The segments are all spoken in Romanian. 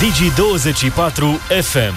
Digi24 FM.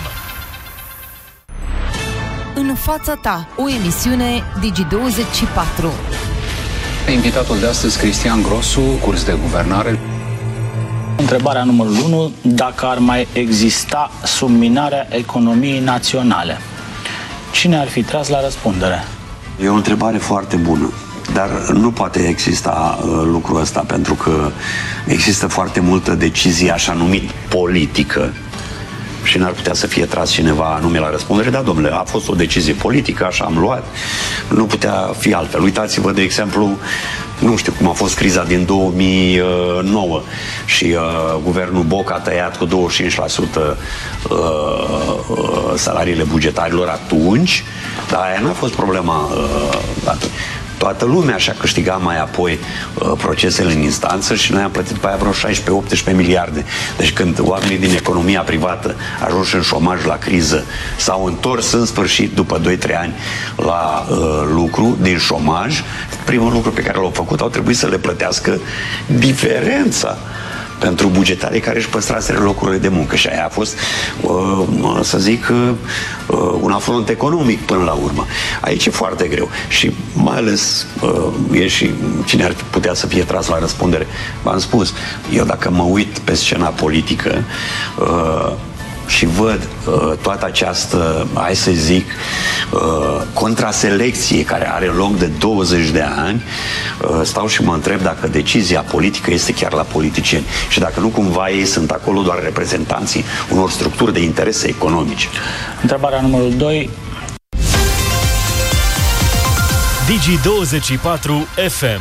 În fața ta, o emisiune Digi24. Invitatul de astăzi, Cristian Grosu, curs de guvernare. Întrebarea numărul 1, dacă ar mai exista subminarea economiei naționale, cine ar fi tras la răspundere? E o întrebare foarte bună, dar nu poate exista lucrul ăsta, pentru că există foarte multă decizie așa numit politică și n-ar putea să fie tras cineva anume la răspundere. Da, domnule, a fost o decizie politică, așa am luat, nu putea fi altfel. Uitați-vă, de exemplu, nu știu cum a fost criza din 2009 și guvernul Boc a tăiat cu 25% salariile bugetarilor atunci, dar aia n-a fost problema atunci. Toată lumea și-a câștigat mai apoi procesele în instanță și noi am plătit pe aia vreo 16-18 miliarde. Deci când oamenii din economia privată ajunși în șomaj la criză s-au întors în sfârșit după 2-3 ani la lucru din șomaj, primul lucru pe care l-au făcut, au trebuit să le plătească diferența pentru bugetarii care își păstraseră locurile de muncă. Și aia a fost, să zic, un afront economic până la urmă. Aici e foarte greu. Și mai ales e și cine ar putea să fie tras la răspundere. V-am spus, eu dacă mă uit pe scena politică și văd toată această, hai să zic, contraselecție care are loc de 20 de ani, stau și mă întreb dacă decizia politică este chiar la politicieni și dacă nu cumva ei sunt acolo doar reprezentanții unor structuri de interese economice. Întrebarea numărul 2. Digi24 FM.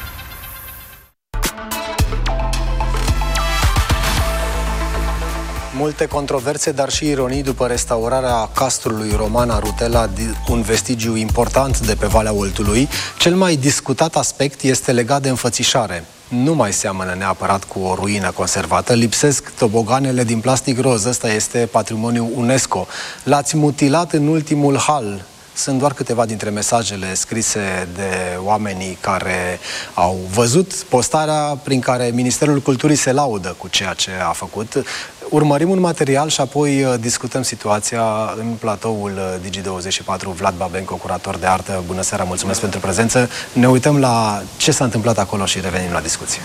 Multe controverse, dar și ironii după restaurarea castrului roman Arutela, un vestigiu important de pe Valea Oltului. Cel mai discutat aspect este legat de înfățișare. Nu mai seamănă neapărat cu o ruină conservată, lipsesc toboganele din plastic roz, ăsta este patrimoniu UNESCO. L-ați mutilat în ultimul hal. Sunt doar câteva dintre mesajele scrise de oamenii care au văzut postarea prin care Ministerul Culturii se laudă cu ceea ce a făcut. Urmărim un material și apoi discutăm situația în platoul Digi24. Vlad Babenco, curator de artă. Bună seara, mulțumesc pentru prezență. Ne uităm la ce s-a întâmplat acolo și revenim la discuție.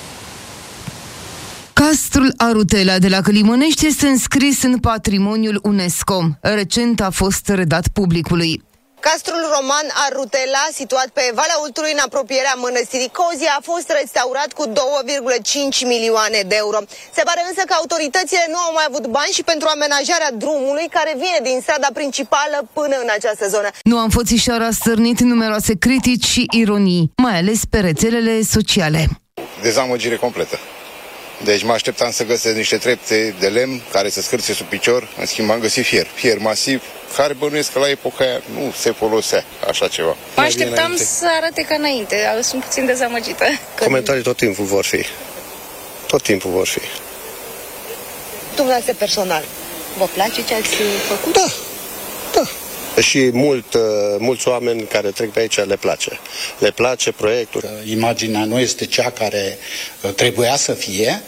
Castrul Arutela de la Călimănești este înscris în patrimoniul UNESCO. Recent a fost redat publicului. Castrul roman Arutela, situat pe Valea Oltului în apropierea mănăstirii Cozia, a fost restaurat cu 2,5 milioane de euro. Se pare însă că autoritățile nu au mai avut bani și pentru amenajarea drumului care vine din strada principală până în această zonă. Noua înfățișare a stârnit numeroase critici și ironii, mai ales pe rețelele sociale. Dezamăgire completă. Deci mă așteptam să găsesc niște trepte de lemn care să scârție sub picior, în schimb am găsit fier masiv, care bănuiesc că la epoca aia nu se folosea așa ceva. Mă așteptam să arate ca înainte, sunt puțin dezamăgită. Comentarii tot timpul vor fi. Tot timpul vor fi. Dumneavoastră personal, vă place ce ați făcut? Da. Și mulți oameni care trec pe aici le place. Le place proiectul. Imaginea nu este cea care trebuia să fie.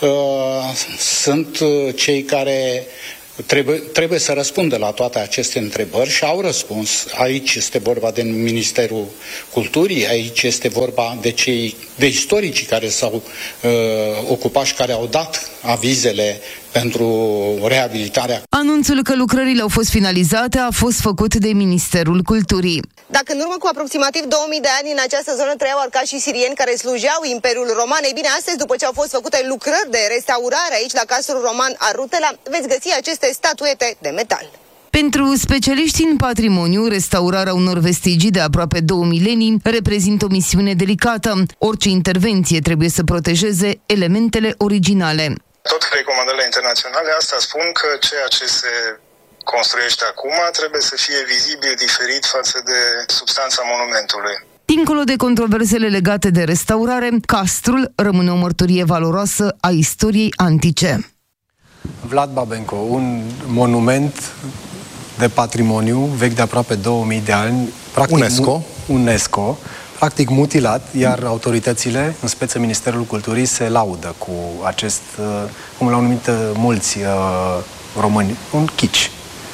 Sunt cei care trebuie să răspundă la toate aceste întrebări și au răspuns. Aici este vorba de Ministerul Culturii, aici este vorba de istoricii care s-au ocupat și care au dat avizele pentru reabilitarea. Anunțul că lucrările au fost finalizate a fost făcut de Ministerul Culturii. Dacă în urmă cu aproximativ 2000 de ani în această zonă trăiau arcași și sirieni care slujeau Imperiul Roman, ei bine, astăzi, după ce au fost făcute lucrări de restaurare aici la castrul roman Arutela, veți găsi aceste statuete de metal. Pentru specialiști în patrimoniu, restaurarea unor vestigii de aproape 2 milenii reprezintă o misiune delicată. Orice intervenție trebuie să protejeze elementele originale. Tot recomandările internaționale asta spun că ceea ce se construiește acum trebuie să fie vizibil diferit față de substanța monumentului. Dincolo de controversele legate de restaurare, castrul rămâne o mărturie valoroasă a istoriei antice. Vlad Babenco, un monument de patrimoniu vechi de aproape 2000 de ani, practic UNESCO, practic mutilat, iar autoritățile, în speță Ministerul Culturii, se laudă cu acest, cum l-au numit mulți români, un kitsch.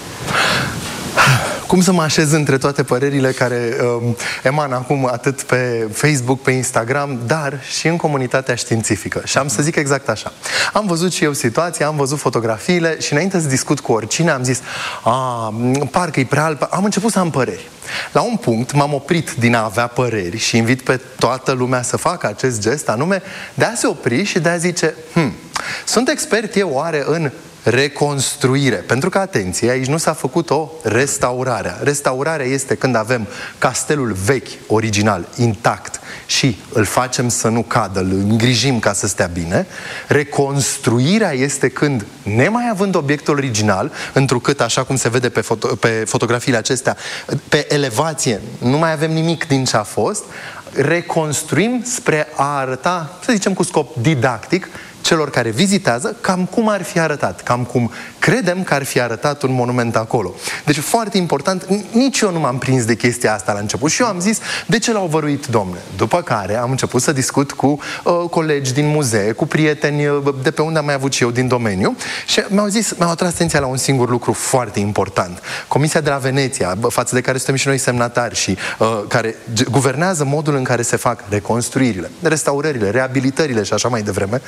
Cum să mă așez între toate părerile care emană acum atât pe Facebook, pe Instagram, dar și în comunitatea științifică? Și am să zic exact așa. Am văzut și eu situația, am văzut fotografiile și înainte să discut cu oricine am zis, parcă e prea alb. Am început să am păreri. La un punct m-am oprit din a avea păreri și invit pe toată lumea să facă acest gest, anume de a se opri și de a zice, sunt expert eu oare în reconstruire. Pentru că, atenție, aici nu s-a făcut o restaurare. Restaurarea este când avem castelul vechi, original, intact și îl facem să nu cadă, îl îngrijim ca să stea bine. Reconstruirea este când, nemai având obiectul original, întrucât, așa cum se vede pe fotografiile acestea, pe elevație, nu mai avem nimic din ce a fost, reconstruim spre a arăta, să zicem cu scop didactic, celor care vizitează, cam cum ar fi arătat, cam cum credem că ar fi arătat un monument acolo. Deci foarte important, nici eu nu m-am prins de chestia asta la început și eu am zis, de ce l-au văruit, domne? După care am început să discut cu colegi din muzee, cu prieteni de pe unde am mai avut și eu din domeniu și mi-au atras atenția la un singur lucru foarte important. Comisia de la Veneția, față de care suntem și noi semnatari și care guvernează modul în care se fac reconstruirile, restaurările, reabilitările și așa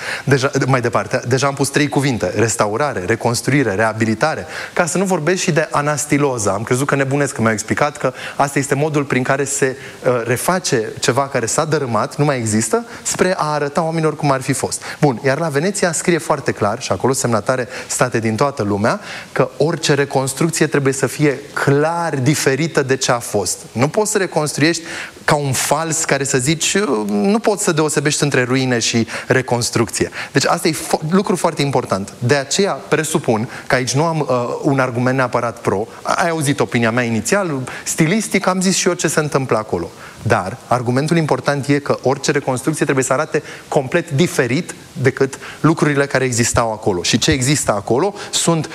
mai departe. Deja am pus 3 cuvinte: restaurare, reconstruire, reabilitare, ca să nu vorbesc și de anastiloză. Am crezut că nebunesc, că mi-au explicat că asta este modul prin care se reface ceva care s-a dărâmat, nu mai există, spre a arăta oamenilor cum ar fi fost. Bun, iar la Veneția scrie foarte clar, și acolo semnatare state din toată lumea, că orice reconstrucție trebuie să fie clar diferită de ce a fost. Nu poți să reconstruiești ca un fals care să zici, nu poți să deosebești între ruine și reconstrucție. Deci asta e lucru foarte important. De aceea presupun că aici nu am un argument neapărat pro. Ai auzit opinia mea inițial, stilistic, am zis și eu ce se întâmplă acolo. Dar argumentul important e că orice reconstrucție trebuie să arate complet diferit decât lucrurile care existau acolo. Și ce există acolo sunt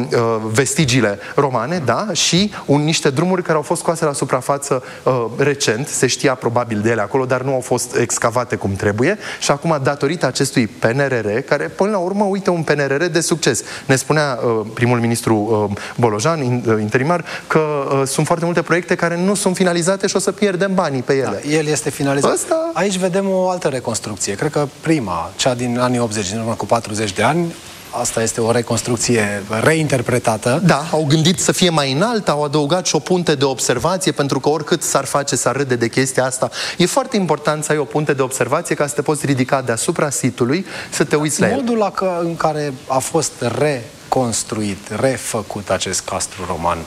vestigiile romane, da, și niște drumuri care au fost scoase la suprafață recent. Se știa probabil de ele acolo, dar nu au fost excavate cum trebuie. Și acum, datorită acestui PNRR, care până la urmă, uite, un PNRR de succes. Ne spunea primul ministru Bolojan, interimar, că sunt foarte multe proiecte care nu sunt finalizate și o să pierdem banii pe ele. Da, el este finalizat. Aici vedem o altă reconstrucție. Cred că prima, cea din anii 80, din urmă cu 40 de ani, asta este o reconstrucție reinterpretată. Da, au gândit să fie mai înalt, au adăugat și o punte de observație, pentru că oricât s-ar face să râde de chestia asta, e foarte important să ai o punte de observație ca să te poți ridica deasupra sitului, să te uiți la el. Modul în care a fost reconstruit, refăcut acest castru roman,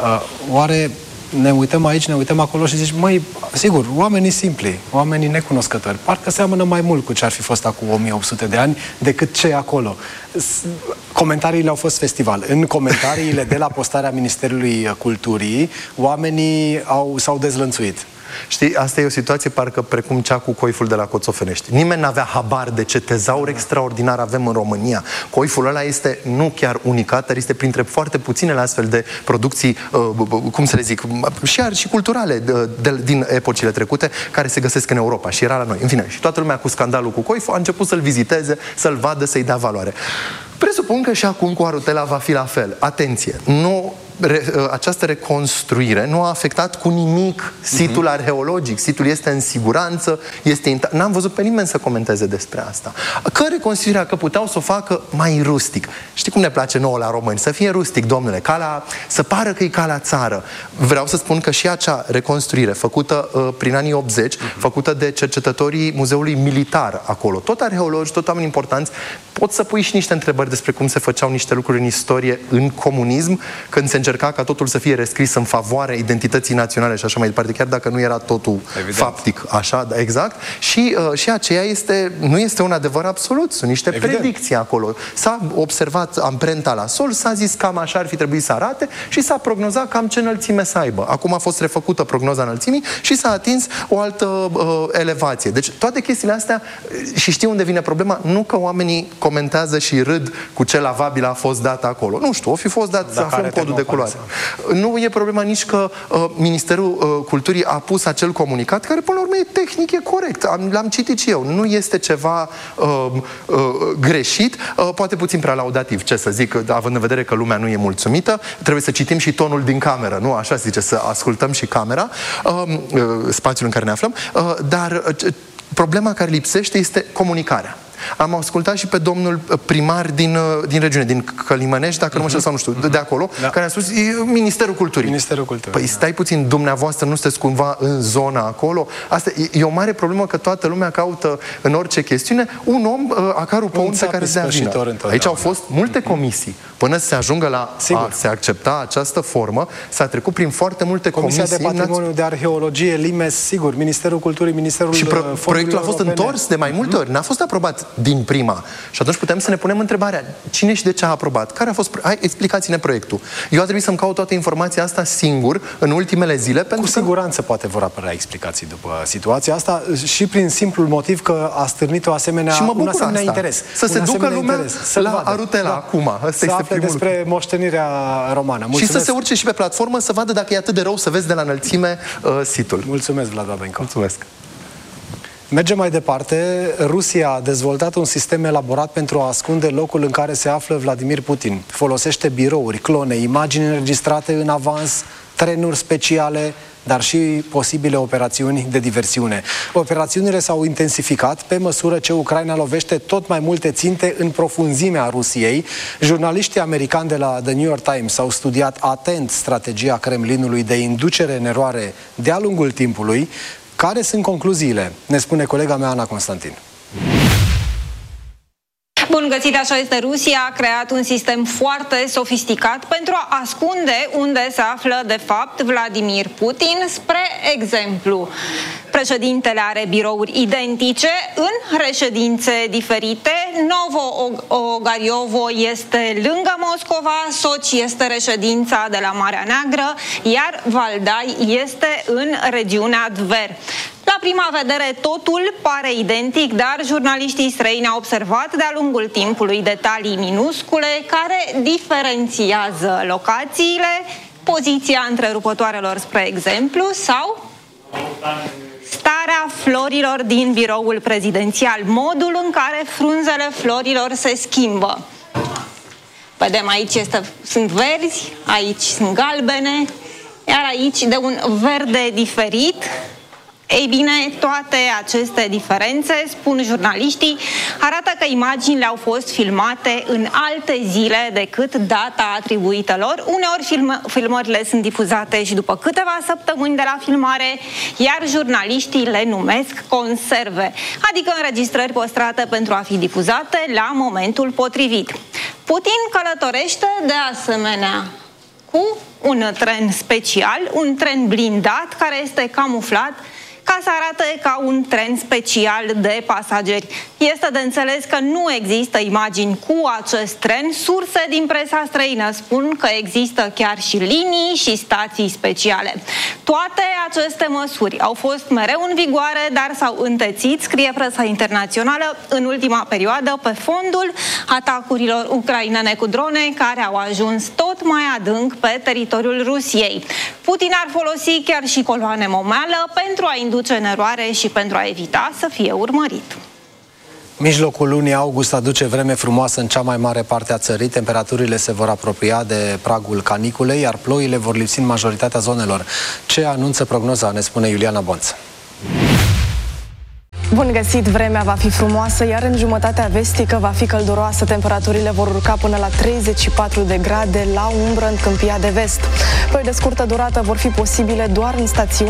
oare ne uităm aici, ne uităm acolo și zici, măi, sigur, oamenii simpli, oamenii necunoscători, parcă seamănă mai mult cu ce ar fi fost acum 1800 de ani decât ce e acolo. Comentariile au fost festival. În comentariile de la postarea Ministerului Culturii, oamenii s-au dezlănțuit. Știi, asta e o situație parcă precum cea cu coiful de la Coțofenești. Nimeni n-avea habar de ce tezaur extraordinar avem în România. Coiful ăla este nu chiar unicat, dar este printre foarte puținele astfel de producții, cum să le zic, și culturale din epocile trecute, care se găsesc în Europa și era la noi. În fine, și toată lumea cu scandalul cu coiful a început să-l viziteze, să-l vadă, să-i dea valoare. Presupun că și acum cu Arutela va fi la fel. Atenție, această reconstruire nu a afectat cu nimic situl arheologic. Situl este în siguranță, n-am văzut pe nimeni să comenteze despre asta. Că reconstruirea, că puteau să o facă mai rustic. Știi cum ne place nouă la români? Să fie rustic, domnule, să pară că e ca la țară. Vreau să spun că și acea reconstruire făcută prin anii 80, făcută de cercetătorii Muzeului Militar acolo, tot arheologi, tot oameni importanți, pot să pui și niște întrebări despre cum se făceau niște lucruri în istorie, în comunism, când se încerca ca totul să fie rescris în favoarea identității naționale și așa mai departe, chiar dacă nu era totul faptic, așa, da, exact. Și aceea nu este un adevăr absolut, sunt niște predicții acolo. S-a observat amprenta la sol, s-a zis cam așa ar fi trebuit să arate și s-a prognozat cam ce înălțime să aibă. Acum a fost refăcută prognoza înălțimii și s-a atins o altă elevație. Deci toate chestiile astea, și știi unde vine problema? Nu că oamenii comentează și râd cu ce lavabil a fost dat acolo. Nu știu, o fi fost dat, să aflăm codul de culoare. Nu e problema nici că Ministerul Culturii a pus acel comunicat, care până la urmă e tehnic, e corect. L-am citit și eu. Nu este ceva greșit, poate puțin prea laudativ, ce să zic, având în vedere că lumea nu e mulțumită. Trebuie să citim și tonul din cameră, nu? Așa se zice, să ascultăm și camera, spațiul în care ne aflăm, dar problema care lipsește este comunicarea. Am ascultat și pe domnul primar din regiune, din Călimănești, dacă nu mă știu sau nu știu, de acolo, care a spus Ministerul Culturii. Ministerul Culturii. Păi stai puțin, dumneavoastră nu sunteți cumva în zona acolo? Asta e o mare problemă, că toată lumea caută în orice chestiune un om a cărui păun pe care se dea vină. Aici au fost multe comisii. Până să se ajungă la a se accepta această formă, s-a trecut prin foarte multe comisii. Comisia de Patrimoniu, de Arheologie, Limes, sigur, Ministerul Culturii, Ministerul și proiectul a fost întors de mai multe ori, n-a fost aprobat din prima. Și atunci putem să ne punem întrebarea, cine și de ce a aprobat? Care a fost? Hai, explicați-ne proiectul. Eu a trebuit să-mi caut toată informația asta singur în ultimele zile, pentru Cu siguranță poate vor apărea explicații după situația asta și prin simplul motiv că a stârnit o asemenea, și mă bucur un asemenea asta. interes. Să se ducă lumea la Arutela acum. Asta este despre moștenirea romană. Mulțumesc. Și să se urce și pe platformă să vadă dacă e atât de rău să vezi de la înălțime situl. Mulțumesc, Vlad Babenco. Mulțumesc. Mergem mai departe. Rusia a dezvoltat un sistem elaborat pentru a ascunde locul în care se află Vladimir Putin. Folosește birouri, clone, imagini înregistrate în avans, trenuri speciale, dar și posibile operațiuni de diversiune. Operațiunile s-au intensificat pe măsură ce Ucraina lovește tot mai multe ținte în profunzimea Rusiei. Jurnaliștii americani de la The New York Times au studiat atent strategia Kremlinului de inducere în eroare de-a lungul timpului. Care sunt concluziile? Ne spune colega mea, Ana Constantin. Bun găsit, așa este. Rusia a creat un sistem foarte sofisticat pentru a ascunde unde se află de fapt Vladimir Putin. Spre exemplu, președintele are birouri identice în reședințe diferite. Novo-Ogariovo este lângă Moscova, Sochi este reședința de la Marea Neagră, iar Valdai este în regiunea Tver. La prima vedere totul pare identic, dar jurnaliștii străini au observat de-a lungul timpului detalii minuscule care diferențiază locațiile, poziția întrerupătoarelor, spre exemplu, sau starea florilor din biroul prezidențial, modul în care frunzele florilor se schimbă. Vedem, aici sunt verzi, aici sunt galbene, iar aici de un verde diferit. Ei bine, toate aceste diferențe, spun jurnaliștii, arată că imaginile au fost filmate în alte zile decât data atribuită lor. Uneori filmările sunt difuzate și după câteva săptămâni de la filmare, iar jurnaliștii le numesc conserve, adică înregistrări păstrate pentru a fi difuzate la momentul potrivit. Putin călătorește de asemenea cu un tren special, un tren blindat care este camuflat ca să arate ca un tren special de pasageri. Este de înțeles că nu există imagini cu acest tren. Surse din presa străină spun că există chiar și linii și stații speciale. Toate aceste măsuri au fost mereu în vigoare, dar s-au întețit, scrie presa internațională, în ultima perioadă pe fondul atacurilor ucrainene cu drone care au ajuns tot mai adânc pe teritoriul Rusiei. Putin ar folosi chiar și coloane momeală pentru a induce în eroare și pentru a evita să fie urmărit. Mijlocul lunii august aduce vreme frumoasă în cea mai mare parte a țării. Temperaturile se vor apropia de pragul caniculei, iar ploile vor lipsi în majoritatea zonelor. Ce anunță prognoza, ne spune Iuliana Bonț. Bun găsit, vremea va fi frumoasă, iar în jumătatea vestică va fi călduroasă. Temperaturile vor urca până la 34 de grade la umbră în Câmpia de Vest. Ploi de scurtă durată vor fi posibile doar în stațiuni